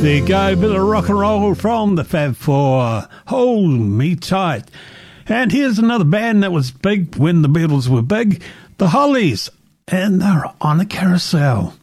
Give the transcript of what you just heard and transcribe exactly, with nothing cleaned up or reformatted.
There you go, a bit of rock and roll from the Fab Four, Hold Me Tight. And here's another band that was big when the Beatles were big, the Hollies, and they're on a carousel.